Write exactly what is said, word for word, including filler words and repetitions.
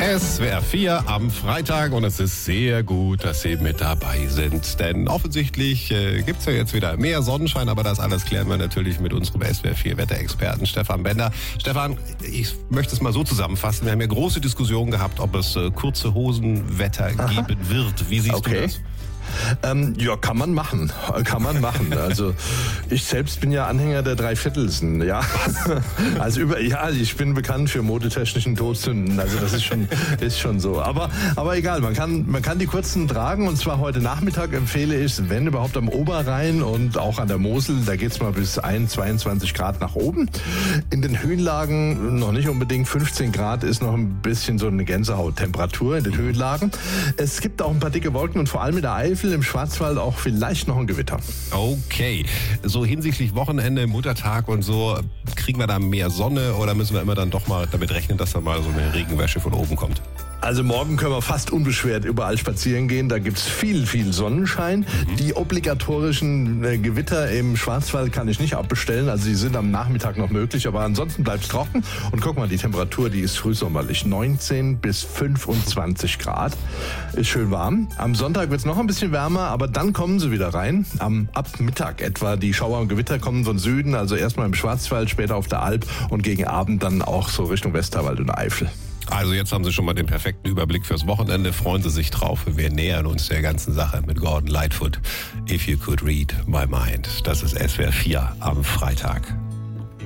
S W R vier am Freitag und es ist sehr gut, dass Sie mit dabei sind. Denn offensichtlich äh, gibt es ja jetzt wieder mehr Sonnenschein, aber das alles klären wir natürlich mit unserem S W R vier Wetterexperten Stefan Bender. Stefan, ich möchte es mal so zusammenfassen. Wir haben ja große Diskussionen gehabt, ob es äh, kurze Hosenwetter geben wird. Wie siehst okay. du das? Ähm, ja, kann man machen, kann man machen. Also ich selbst bin ja Anhänger der Dreiviertelsen, ja. Also über, ja, ich bin bekannt für modetechnischen Todsünden. Also das ist schon, ist schon so. Aber, aber egal, man kann, man kann die kurzen tragen. Und zwar heute Nachmittag empfehle ich, wenn überhaupt am Oberrhein und auch an der Mosel, da geht's mal bis ein, zweiundzwanzig Grad nach oben. In den Höhenlagen noch nicht unbedingt. fünfzehn Grad ist noch ein bisschen so eine Gänsehauttemperatur in den Höhenlagen. Es gibt auch ein paar dicke Wolken und vor allem in der Eifel, im Schwarzwald auch vielleicht noch ein Gewitter. Okay, so hinsichtlich Wochenende, Muttertag und so, kriegen wir da mehr Sonne oder müssen wir immer dann doch mal damit rechnen, dass da mal so eine Regenwäsche von oben kommt? Also morgen können wir fast unbeschwert überall spazieren gehen. Da gibt's viel, viel Sonnenschein. Mhm. Die obligatorischen äh, Gewitter im Schwarzwald kann ich nicht abbestellen. Also die sind am Nachmittag noch möglich. Aber ansonsten bleibt's trocken. Und guck mal, die Temperatur, die ist frühsommerlich. neunzehn bis fünfundzwanzig Grad. Ist schön warm. Am Sonntag wird's noch ein bisschen wärmer, aber dann kommen sie wieder rein. Am, ab Mittag etwa. Die Schauer und Gewitter kommen von Süden. Also erstmal im Schwarzwald, später auf der Alp und gegen Abend dann auch so Richtung Westerwald und Eifel. Also jetzt haben Sie schon mal den perfekten Überblick fürs Wochenende. Freuen Sie sich drauf. Wir nähern uns der ganzen Sache mit Gordon Lightfoot. If you could read my mind. Das ist S W R vier am Freitag.